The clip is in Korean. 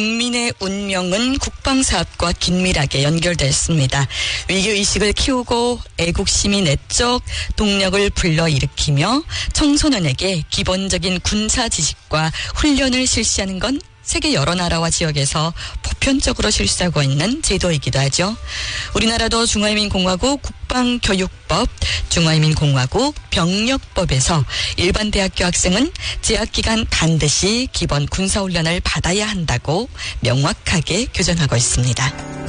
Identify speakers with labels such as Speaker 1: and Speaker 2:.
Speaker 1: 국민의 운명은 국방사업과 긴밀하게 연결되어 있습니다. 위기의식을 키우고 애국심이 내적 동력을 불러일으키며 청소년에게 기본적인 군사 지식과 훈련을 실시하는 건 세계 여러 나라와 지역에서 보편적으로 실시하고 있는 제도이기도 하죠. 우리나라도 중화인민공화국 국방교육법, 중화인민공화국 병력법에서 일반 대학교 학생은 재학 기간 반드시 기본 군사훈련을 받아야 한다고 명확하게 규정하고 있습니다.